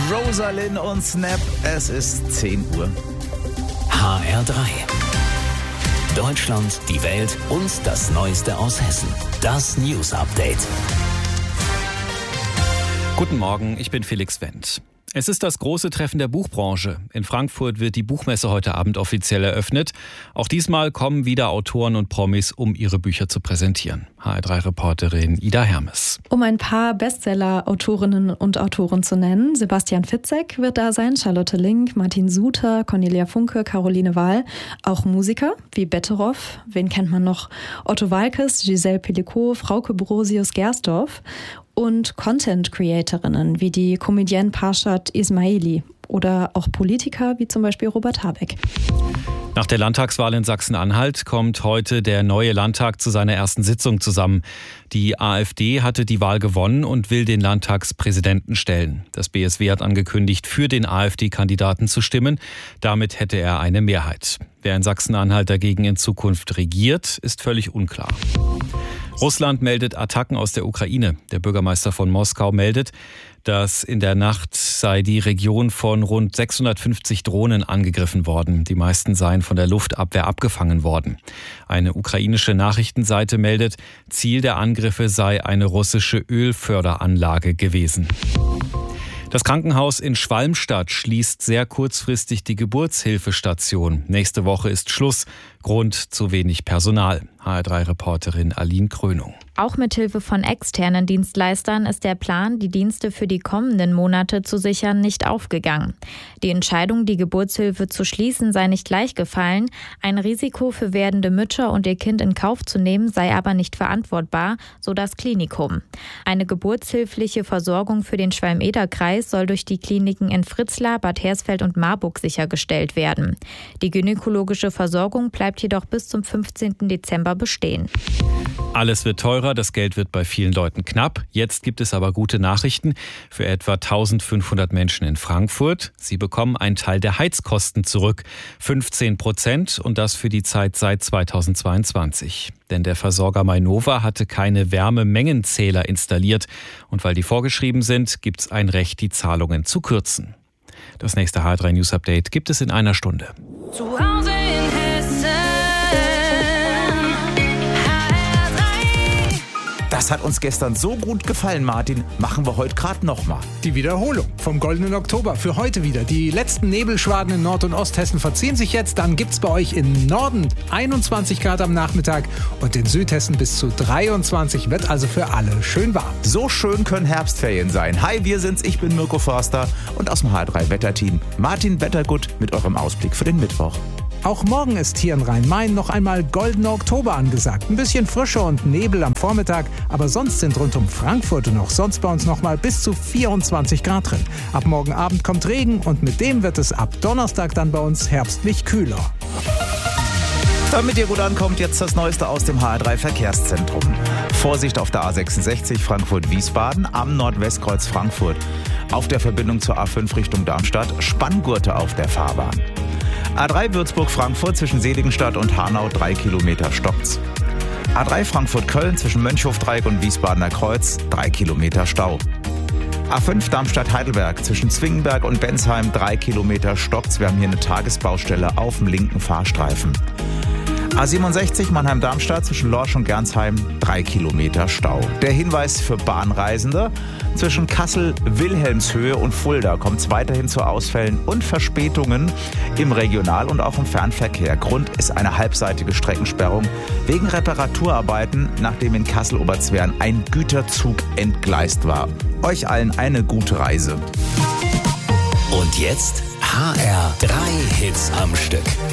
Rosalind und Snap. Es ist 10 Uhr. HR3. Deutschland, die Welt und das Neueste aus Hessen. Das News Update. Guten Morgen, ich bin Felix Wendt. Es ist das große Treffen der Buchbranche. In Frankfurt wird die Buchmesse heute Abend offiziell eröffnet. Auch diesmal kommen wieder Autoren und Promis, um ihre Bücher zu präsentieren. HR3-Reporterin Ida Hermes. Um ein paar Bestseller-Autorinnen und Autoren zu nennen: Sebastian Fitzek wird da sein, Charlotte Link, Martin Suter, Cornelia Funke, Caroline Wahl. Auch Musiker wie Betteroff, wen kennt man noch? Otto Waalkes, Giselle Pellicot, Frauke Brosius-Gersdorf. Und Content-Creatorinnen wie die Comedienne Parshad Ismaili oder auch Politiker wie zum Beispiel Robert Habeck. Nach der Landtagswahl in Sachsen-Anhalt kommt heute der neue Landtag zu seiner ersten Sitzung zusammen. Die AfD hatte die Wahl gewonnen und will den Landtagspräsidenten stellen. Das BSW hat angekündigt, für den AfD-Kandidaten zu stimmen. Damit hätte er eine Mehrheit. Wer in Sachsen-Anhalt dagegen in Zukunft regiert, ist völlig unklar. Russland meldet Attacken aus der Ukraine. Der Bürgermeister von Moskau meldet, dass in der Nacht sei die Region von rund 650 Drohnen angegriffen worden. Die meisten seien von der Luftabwehr abgefangen worden. Eine ukrainische Nachrichtenseite meldet, Ziel der Angriffe sei eine russische Ölförderanlage gewesen. Das Krankenhaus in Schwalmstadt schließt sehr kurzfristig die Geburtshilfestation. Nächste Woche ist Schluss. Grund: zu wenig Personal. HR3-Reporterin Aline Krönung. Auch mit Hilfe von externen Dienstleistern ist der Plan, die Dienste für die kommenden Monate zu sichern, nicht aufgegangen. Die Entscheidung, die Geburtshilfe zu schließen, sei nicht leicht gefallen. Ein Risiko für werdende Mütter und ihr Kind in Kauf zu nehmen, sei aber nicht verantwortbar, so das Klinikum. Eine geburtshilfliche Versorgung für den Schwalm-Eder-Kreis soll durch die Kliniken in Fritzlar, Bad Hersfeld und Marburg sichergestellt werden. Die gynäkologische Versorgung bleibt jedoch bis zum 15. Dezember bestehen. Alles wird teurer, das Geld wird bei vielen Leuten knapp. Jetzt gibt es aber gute Nachrichten für etwa 1500 Menschen in Frankfurt. Sie bekommen einen Teil der Heizkosten zurück, 15%, und das für die Zeit seit 2022. Denn der Versorger Mainova hatte keine Wärmemengenzähler installiert. Und weil die vorgeschrieben sind, gibt es ein Recht, die Zahlungen zu kürzen. Das nächste HR3 News Update gibt es in einer Stunde. Zu Hause in Hessen. Das hat uns gestern so gut gefallen, Martin. Machen wir heute gerade nochmal. Die Wiederholung vom Goldenen Oktober für heute wieder. Die letzten Nebelschwaden in Nord- und Osthessen verziehen sich jetzt. Dann gibt es bei euch im Norden 21 Grad am Nachmittag und in Südhessen bis zu 23. Wird also für alle schön warm. So schön können Herbstferien sein. Hi, wir sind's. Ich bin Mirko Förster und aus dem HR3-Wetterteam Martin Wettergut mit eurem Ausblick für den Mittwoch. Auch morgen ist hier in Rhein-Main noch einmal Goldener Oktober angesagt. Ein bisschen Frische und Nebel am Vormittag, aber sonst sind rund um Frankfurt und auch sonst bei uns noch mal bis zu 24 Grad drin. Ab morgen Abend kommt Regen und mit dem wird es ab Donnerstag dann bei uns herbstlich kühler. Damit ihr gut ankommt, jetzt das Neueste aus dem HR3-Verkehrszentrum. Vorsicht auf der A66 Frankfurt-Wiesbaden am Nordwestkreuz Frankfurt. Auf der Verbindung zur A5 Richtung Darmstadt Spanngurte auf der Fahrbahn. A3 Würzburg-Frankfurt zwischen Seligenstadt und Hanau 3 Kilometer stockt's. A3 Frankfurt-Köln zwischen Mönchhofdreieck und Wiesbadener Kreuz 3 Kilometer Stau. A5 Darmstadt-Heidelberg zwischen Zwingenberg und Bensheim 3 Kilometer stockt's. Wir haben hier eine Tagesbaustelle auf dem linken Fahrstreifen. A67 Mannheim-Darmstadt zwischen Lorsch und Gernsheim 3 Kilometer Stau. Der Hinweis für Bahnreisende: zwischen Kassel, Wilhelmshöhe und Fulda kommt es weiterhin zu Ausfällen und Verspätungen im Regional- und auch im Fernverkehr. Grund ist eine halbseitige Streckensperrung wegen Reparaturarbeiten, nachdem in Kassel-Oberzwern ein Güterzug entgleist war. Euch allen eine gute Reise. Und jetzt HR3 Hits am Stück.